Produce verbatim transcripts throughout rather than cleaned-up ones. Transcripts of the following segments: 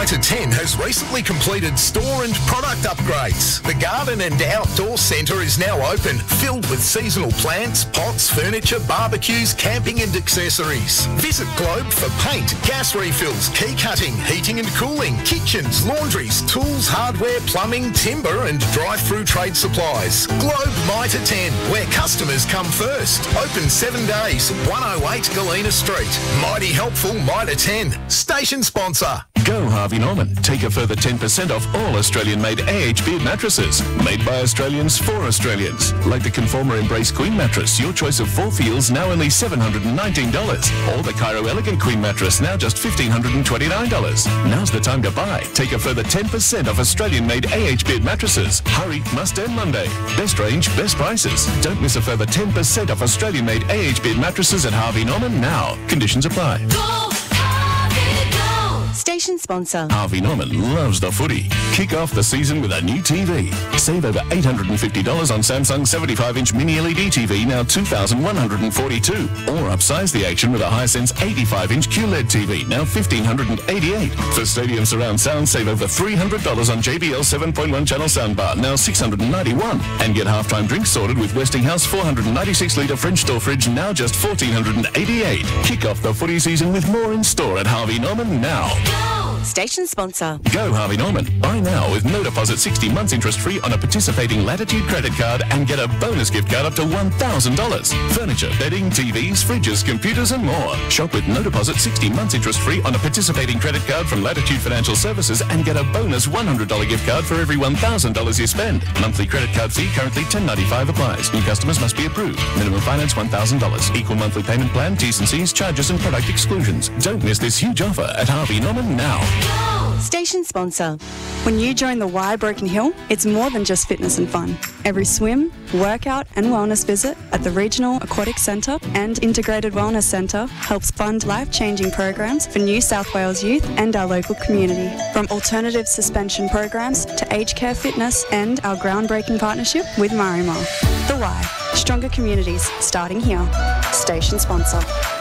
Mitre ten has recently completed store and product upgrades. The garden and outdoor centre is now open, filled with seasonal plants, pots, furniture, barbecues, camping and accessories. Visit Globe for paint, gas refills, key cutting, heating and cooling, kitchens, laundries, tools, hardware, plumbing, timber and drive-through trade supplies. Globe Mitre ten, where customers come first. Open seven days, one oh eight Galena Street. Mighty helpful Mitre ten. Station sponsor. Go Harvey Norman. Take a further ten percent off all Australian-made A H Beard mattresses. Made by Australians for Australians. Like the Conformer Embrace Queen mattress, your choice of four feels now only seven hundred nineteen dollars. Or the Cairo Elegant Queen mattress, now just one thousand five hundred twenty-nine dollars. Now's the time to buy. Take a further ten percent off Australian-made A H Beard mattresses. Hurry, must end Monday. Best range, best prices. Don't miss a further ten percent off Australian-made A H Beard mattresses at Harvey Norman now. Conditions apply. Go, Harvey, go! Station sponsor. Harvey Norman loves the footy. Kick off the season with a new T V. Save over eight hundred fifty dollars on Samsung seventy-five inch mini L E D T V, now two thousand one hundred forty-two dollars. Or upsize the action with a Hisense eighty-five inch Q L E D T V, now one thousand five hundred eighty-eight dollars. For stadium surround sound, save over three hundred dollars on J B L seven point one channel soundbar, now six hundred ninety-one dollars. And get halftime drinks sorted with Westinghouse four hundred ninety-six litre French door fridge, now just one thousand four hundred eighty-eight dollars. Kick off the footy season with more in store at Harvey Norman now. Go! Station sponsor. Go Harvey Norman. Buy now with no deposit, sixty months interest free on a participating Latitude credit card and get a bonus gift card up to one thousand dollars. Furniture, bedding, T Vs, fridges, computers and more. Shop with no deposit, sixty months interest free on a participating credit card from Latitude Financial Services and get a bonus one hundred dollars gift card for every one thousand dollars you spend. Monthly credit card fee currently ten ninety-five applies. New customers must be approved. Minimum finance one thousand dollars. Equal monthly payment plan, T's and C's, charges and product exclusions. Don't miss this huge offer at Harvey Norman now. Go! Station sponsor. When you join the Y Broken Hill, it's more than just fitness and fun. Every swim, workout and wellness visit at the Regional Aquatic Centre and Integrated Wellness Centre helps fund life-changing programs for New South Wales youth and our local community. From alternative suspension programs to aged care fitness and our groundbreaking partnership with Marimar. The Y. Stronger communities starting here. Station sponsor.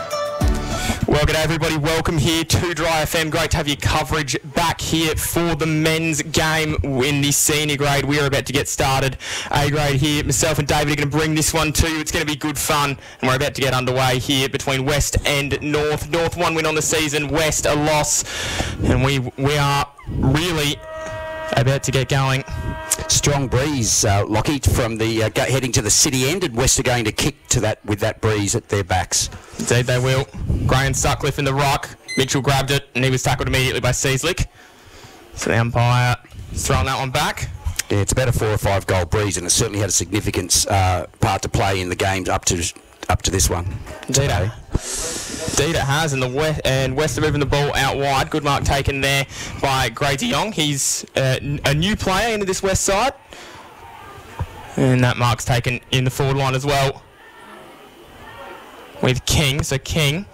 Well, good day everybody, welcome here to Dry F M. Great to have your coverage back here for the men's game in the senior grade. We are about to get started. A grade here, myself and David are going to bring this one to you. It's going to be good fun and we're about to get underway here between West and North. North one win on the season, West a loss, and we we are really about to get going. Strong breeze, uh, Lockie, from the uh, go, heading to the city end, and West are going to kick to that with that breeze at their backs. Indeed they will. Graham Sutcliffe in the rock. Mitchell grabbed it and he was tackled immediately by Seaslick. So the umpire is throwing that one back. Yeah, it's about a four or five goal breeze, and it certainly had a significant uh, part to play in the games up to up to this one. Indeed, it, indeed it has, and the West, and West are moving the ball out wide. Good mark taken there by Gray De Jong. He's uh, a new player into this West side, and that mark's taken in the forward line as well with King. So King,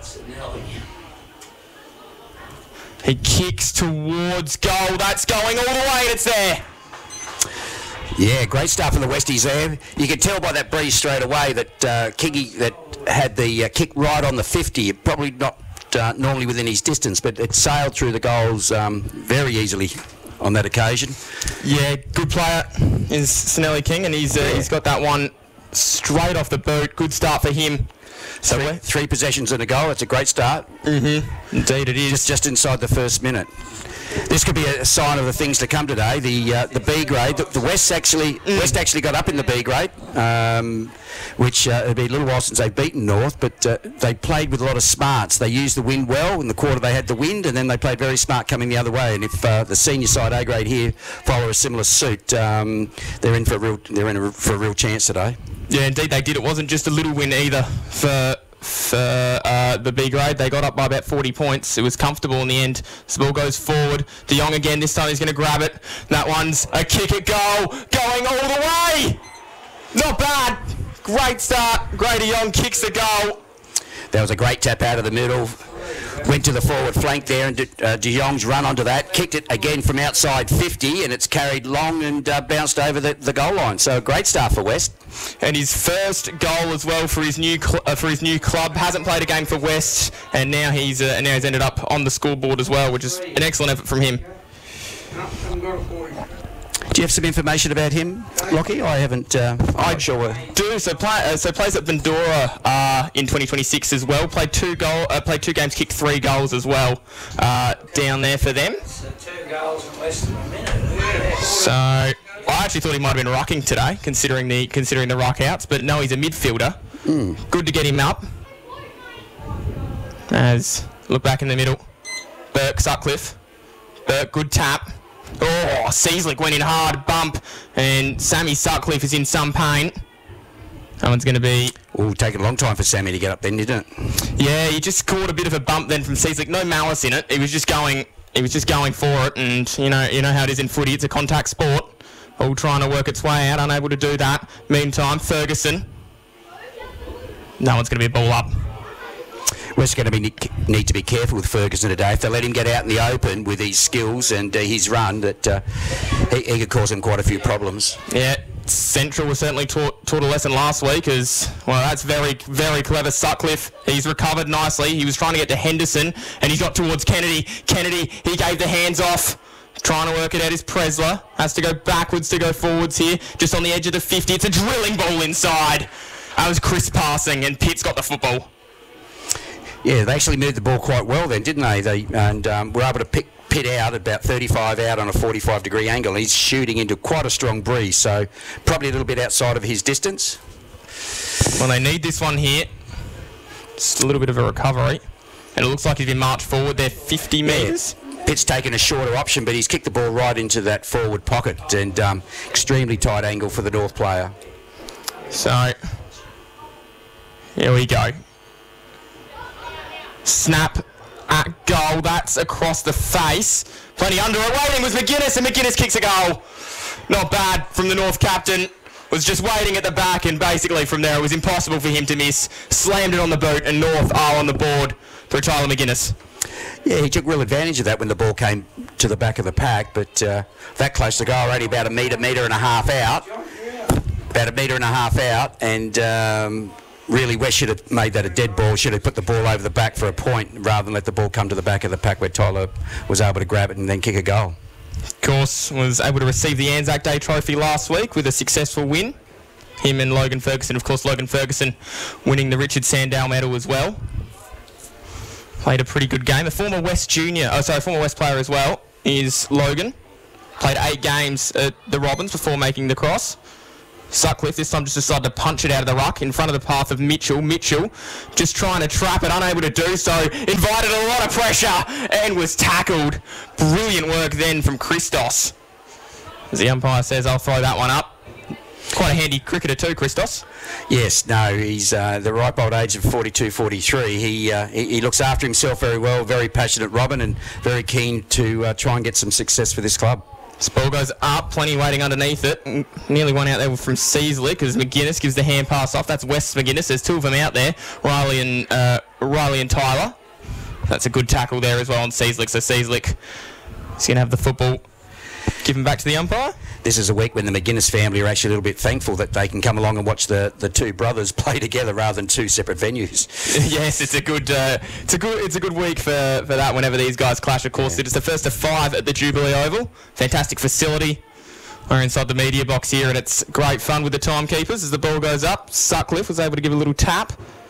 he kicks towards goal. That's going all the way, and it's there. Yeah, great start from the Westies there. You can tell by that breeze straight away that uh, Kingy that had the uh, kick right on the fifty. Probably not uh, normally within his distance, but it sailed through the goals um, very easily on that occasion. Yeah, good player is Snelly King, and he's uh, he's got that one straight off the boot. Good start for him. So three, three possessions and a goal. It's a great start. Mm-hmm. Indeed, it is. Just, just inside the first minute. This could be a sign of the things to come today. The uh, the B grade, the, the West actually mm. West actually got up in the B grade, um, which uh, it'll be a little while since they've beaten North, but uh, they played with a lot of smarts. They used the wind well. In the quarter they had the wind, and then they played very smart coming the other way. And if uh, the senior side A grade here follow a similar suit, um, they're in for a real they're in a, for a real chance today. Yeah, indeed they did. It wasn't just a little win either for. For uh, the B grade, they got up by about forty points. It was comfortable in the end. The ball goes forward. De Jong again. This time he's going to grab it. That one's a kick at goal, going all the way. Not bad. Great start. Gray De Jong kicks the goal. That was a great tap out of the middle. Went to the forward flank there, and De, uh, De Jong's run onto that. Kicked it again from outside fifty, and it's carried long and uh, bounced over the, the goal line. So a great start for West. and his first goal as well for his new cl- uh, for his new club. Hasn't played a game for West, and now he's uh, and now he's ended up on the scoreboard as well, which is an excellent effort from him. Do you have some information about him, Lockie? I haven't. Uh, I'm not sure. Do so. Play, uh, so plays at Bandura uh, in twenty twenty-six as well. Played two goal. Uh, played two games. Kicked three goals as well uh, down there for them. Two goals in less than a minute. So I actually thought he might have been rucking today, considering the considering the ruck outs. But no, he's a midfielder. Mm. Good to get him up. As look back in the middle, Burke Sutcliffe. Burke, good tap. Oh, Seaslick went in hard, bump, and Sammy Sutcliffe is in some pain. That one's going to be... Oh, taken a long time for Sammy to get up then, didn't it? Yeah, he just caught a bit of a bump then from Seaslick. No malice in it. He was just going. He was just going for it, and you know, you know how it is in footy. It's a contact sport. All trying to work its way out, unable to do that. Meantime, Ferguson. No one's going to be a ball up. We're going to be need to be careful with Ferguson today. If they let him get out in the open with his skills and uh, his run, that uh, he, he could cause him quite a few problems. Yeah, Central was certainly taught, taught a lesson last week as, well, that's very, very clever. Sutcliffe, he's recovered nicely. He was trying to get to Henderson and he got towards Kennedy. Kennedy, he gave the hands off. Trying to work it out is Presler. Has to go backwards to go forwards here. Just on the edge of the fifty. It's a drilling ball inside. That was crisp passing and Pitt's got the football. Yeah, they actually moved the ball quite well then, didn't they? They and um, were able to pick Pitt out at about thirty-five out on a forty-five degree angle. He's shooting into quite a strong breeze, so probably a little bit outside of his distance. Well, they need this one here. Just a little bit of a recovery. And it looks like he's been marched forward there fifty metres. Yeah. Pitt's taken a shorter option, but he's kicked the ball right into that forward pocket and um, extremely tight angle for the North player. So, here we go. Snap at goal. That's across the face. Plenty under it. Waiting was McGuinness, and McGuinness kicks a goal. Not bad from the North captain. Was just waiting at the back, and basically from there it was impossible for him to miss. Slammed it on the boot, and North are on the board through Tyler McGuinness. Yeah, he took real advantage of that when the ball came to the back of the pack, but uh, that close to goal, already about a metre, metre and a half out. About a metre and a half out, and... Um, Really, West should have made that a dead ball, should have put the ball over the back for a point rather than let the ball come to the back of the pack where Tyler was able to grab it and then kick a goal. Of course, was able to receive the Anzac Day trophy last week with a successful win. Him and Logan Ferguson, of course, Logan Ferguson winning the Richard Sandow medal as well. Played a pretty good game. A former West junior, oh sorry, former West player as well is Logan. Played eight games at the Robins before making the cross. Sutcliffe this time just decided to punch it out of the ruck in front of the path of Mitchell. Mitchell just trying to trap it, unable to do so. Invited a lot of pressure and was tackled. Brilliant work then from Christos. As the umpire says, I'll throw that one up. Quite a handy cricketer too, Christos. Yes, no, he's uh, the ripe old age of forty-two, forty-three. He, uh, he he looks after himself very well, very passionate Robin, and very keen to uh, try and get some success for this club. This ball goes up, plenty waiting underneath it. Nearly one out there from Seaslick as McGuinness gives the hand pass off. That's West McGuinness. There's two of them out there, Riley and uh, Riley and Tyler. That's a good tackle there as well on Seaslick. So Seaslick is going to have the football given back to the umpire. This is a week when the McGuinness family are actually a little bit thankful that they can come along and watch the, the two brothers play together rather than two separate venues. Yes, it's a good uh, it's a good it's a good week for, for that whenever these guys clash. Of course, yeah. It is the first of five at the Jubilee Oval. Fantastic facility. We're inside the media box here, and it's great fun with the timekeepers as the ball goes up. Sutcliffe was able to give a little tap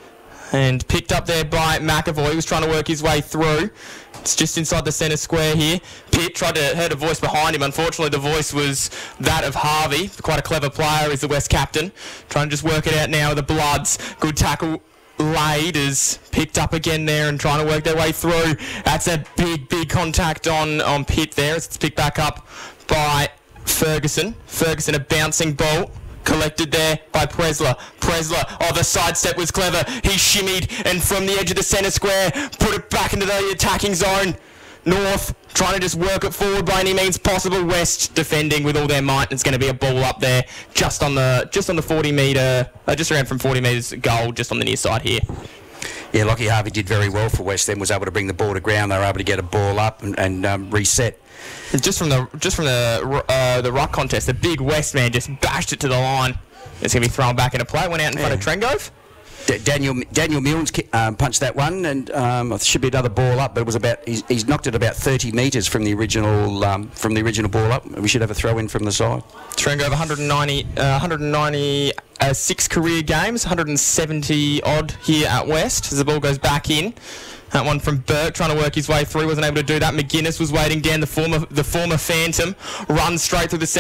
and picked up there by McAvoy. He was trying to work his way through. It's just inside the centre square here. Pitt tried to heard a voice behind him. Unfortunately, the voice was that of Harvey. Quite a clever player is the West captain. Trying to just work it out now. The Bloods. Good tackle laid is picked up again there and trying to work their way through. That's a big, big contact on, on Pitt there. It's picked back up by Ferguson. Ferguson, a bouncing ball. Collected there by Presler. Presler, oh, the sidestep was clever. He shimmied and from the edge of the centre square, put it back into the attacking zone. North trying to just work it forward by any means possible. West defending with all their might. It's going to be a ball up there, just on the just on the forty metre, uh, just around from forty metres goal, just on the near side here. Yeah, Lockie Harvey did very well for West. Then was able to bring the ball to ground. They were able to get a ball up and, and um, reset. Just from the just from the uh, the ruck contest, the big West man just bashed it to the line. It's going to be thrown back into play. Went out in front of Trengove. D- Daniel Daniel Milnes ki- um, punched that one, and um, it should be another ball up, but it was about he's, he's knocked it about thirty metres from the original um, from the original ball up. We should have a throw in from the side. Trengove one hundred ninety, uh, one hundred ninety-six career games, one hundred seventy odd here at West as the ball goes back in. That one from Burke trying to work his way through, wasn't able to do that. McGuinness was waiting down, the former the former Phantom, runs straight through the centre.